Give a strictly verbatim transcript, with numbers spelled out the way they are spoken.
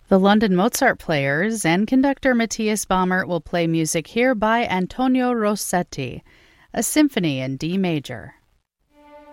The London Mozart Players and conductor Matthias Baumert will play music here by Antonio Rossetti, a symphony in D major.